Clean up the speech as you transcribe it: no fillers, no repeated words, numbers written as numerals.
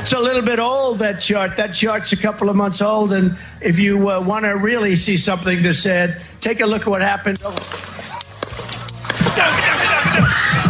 That's a little bit old, that chart. That chart's a couple of months old. And if you want to really see something that's said, take a look at what happened.